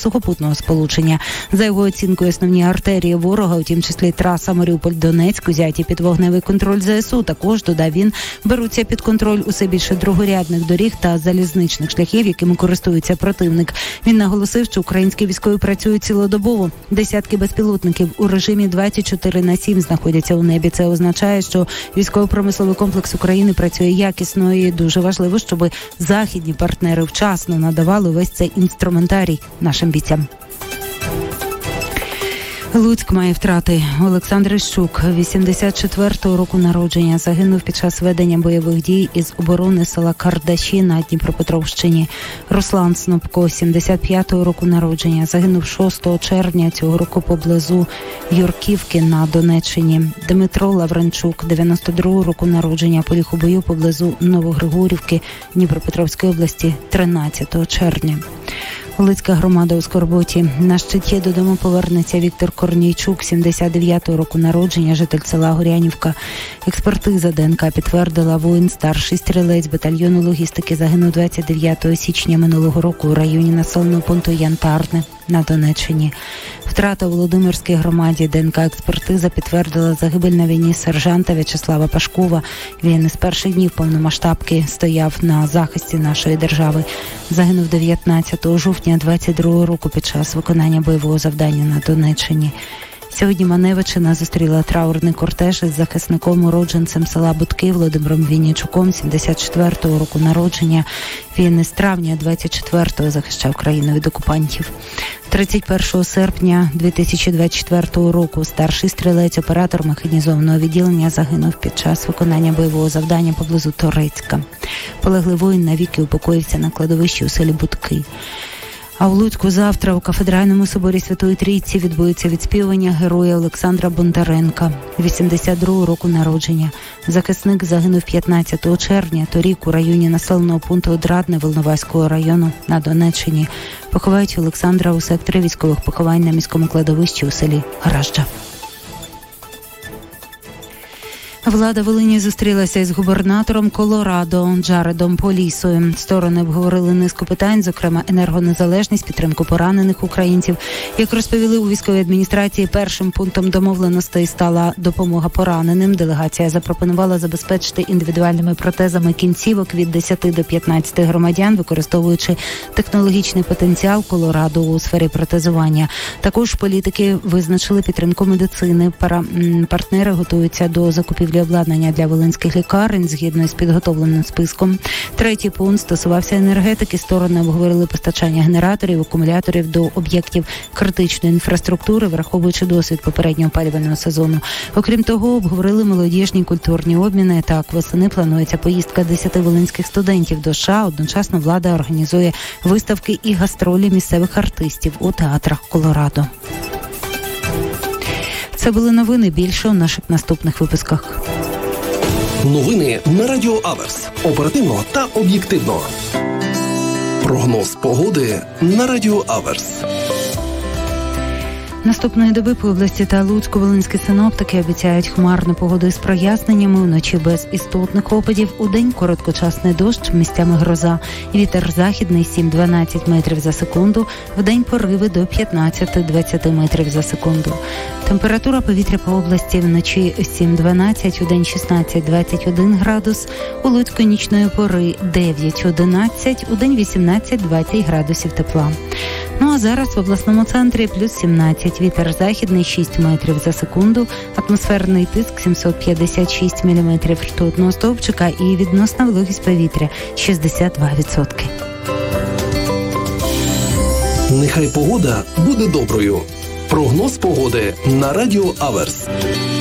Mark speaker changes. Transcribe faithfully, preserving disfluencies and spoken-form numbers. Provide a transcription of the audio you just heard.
Speaker 1: сухопутного сполучення. За його оцінкою, основні артерії ворога, у тім числі траса Маріуполь-Донецьк, узяті під вогневий контроль ЗСУ. Також, додав він, беруться під контроль усе більше другорядних доріг та залізничних шляхів, якими користується противник. Він наголосив, що українські військові працюють цілодобово. Десятки безпілотників у режимі двадцять чотири на сім знаходяться у небі. Це означає, що військово-промисловий комплекс України працює якісно і дуже важливо, щоб західні партнери вчасно надавали весь цей інструментарій нашим бійцям. Луцьк має втрати. Олександр Іщук, вісімдесят четвертого року народження, загинув під час ведення бойових дій із оборони села Кардаші на Дніпропетровщині. Руслан Снопко, сімдесят п'ятого року народження, загинув шостого червня цього року поблизу Юрківки на Донеччині. Дмитро Лавренчук, дев'яносто другого року народження, поліг у бою поблизу Новогригорівки Дніпропетровської області тринадцятого червня. Луцька громада у скорботі. На щиті додому повернеться Віктор Корнійчук, сімдесят дев'ятого року народження, житель села Горянівка. Експертиза ДНК підтвердила, воїн, старший стрілець батальйону логістики, загинув двадцять дев'ятого січня минулого року у районі населеного пункту Янтарне на Донеччині. Втрата у Володимирській громаді. ДНК-експертиза підтвердила загибель на війні сержанта В'ячеслава Пашкова. Він із перших днів повномасштабки стояв на захисті нашої держави. Загинув дев'ятнадцятого жовтня двадцять другого року під час виконання бойового завдання на Донеччині. Сьогодні Маневичина зустріла траурний кортеж із захисником, уродженцем села Будки Володимиром Віннічуком, сімдесят четвертого року народження. Він із травня двадцять четвертого захищав країну від окупантів. тридцять першого серпня дві тисячі двадцять четвертого року старший стрілець, оператор механізованого відділення, загинув під час виконання бойового завдання поблизу Торецька. Полеглий воїн навіки упокоївся на кладовищі у селі Будки. А в Луцьку завтра у Кафедральному соборі Святої Трійці відбудеться відспівання героя Олександра Бондаренка, вісімдесят другого року народження. Захисник загинув п'ятнадцятого червня торік у районі населеного пункту Одрадне Волноваського району на Донеччині. Поховають Олександра у секторі військових поховань на міському кладовищі у селі Гражджа. Влада Волині зустрілася із губернатором Колорадо Джаредом Полісою. Сторони обговорили низку питань, зокрема енергонезалежність, підтримку поранених українців. Як розповіли у військовій адміністрації, першим пунктом домовленостей стала допомога пораненим. Делегація запропонувала забезпечити індивідуальними протезами кінцівок від десяти до п'ятнадцяти громадян, використовуючи технологічний потенціал Колорадо у сфері протезування. Також політики визначили підтримку медицини. Пара... Партнери готуються до закупівлі обладнання для волинських лікарень згідно з підготовленим списком. Третій пункт стосувався енергетики. Сторони обговорили постачання генераторів, акумуляторів до об'єктів критичної інфраструктури, враховуючи досвід попереднього опалювального сезону. Окрім того, обговорили молодіжні культурні обміни. Так, восени планується поїздка десяти волинських студентів до США. Одночасно влада організує виставки і гастролі місцевих артистів у театрах Колорадо. Це були новини. Більше у наших наступних випусках.
Speaker 2: Новини на Радіо Аверс. Оперативно та об'єктивно. Прогноз погоди на Радіо Аверс.
Speaker 1: Наступної доби по області та Луцьку волинські синоптики обіцяють хмарну погоду із проясненнями, вночі без істотних опадів, удень короткочасний дощ, місцями гроза. Вітер західний сім-дванадцять метрів за секунду, вдень пориви до п'ятнадцять-двадцять метрів за секунду. Температура повітря по області вночі сім-дванадцять, удень шістнадцять-двадцять один градус, у Луцьку нічної пори дев'ять-одинадцять, удень вісімнадцять-двадцять градусів тепла. Ну а зараз в обласному центрі плюс сімнадцять, вітер західний шість метрів за секунду, атмосферний тиск сімсот п'ятдесят шість міліметрів ртутного стовпчика і відносна вологість повітря шістдесят два відсотки.
Speaker 2: Нехай погода буде доброю. Прогноз погоди на Радіо Аверс.